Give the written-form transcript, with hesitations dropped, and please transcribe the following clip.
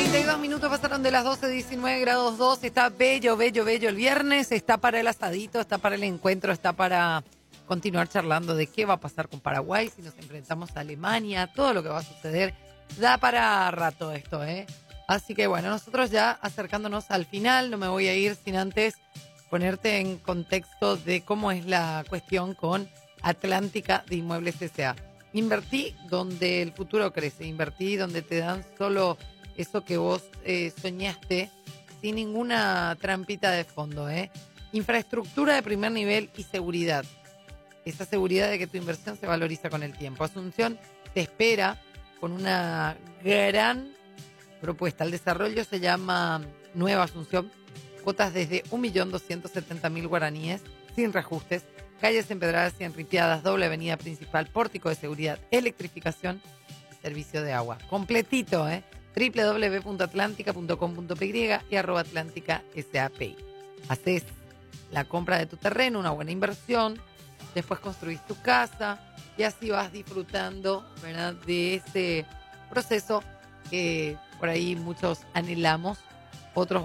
32 minutos pasaron de las 12, 19 grados 2. Está bello, bello, bello el viernes. Está para el asadito, está para el encuentro, está para continuar charlando de qué va a pasar con Paraguay si nos enfrentamos a Alemania, todo lo que va a suceder. Da para rato esto, ¿eh? Así que bueno, nosotros ya acercándonos al final, no me voy a ir sin antes ponerte en contexto de cómo es la cuestión con Atlántica de Inmuebles S.A. Invertí donde el futuro crece, invertí donde te dan solo eso que vos soñaste, sin ninguna trampita de fondo, ¿eh? Infraestructura de primer nivel y seguridad. Esa seguridad de que tu inversión se valoriza con el tiempo. Asunción te espera con una gran propuesta. El desarrollo se llama Nueva Asunción. Cuotas desde 1.270.000 guaraníes, sin reajustes. Calles empedradas y enripiadas, doble avenida principal, pórtico de seguridad, electrificación y servicio de agua. Completito, ¿eh? www.atlantica.com.py y @atlántica.sap. Haces la compra de tu terreno, una buena inversión, después construís tu casa y así vas disfrutando, ¿verdad?, de ese proceso que por ahí muchos anhelamos, otros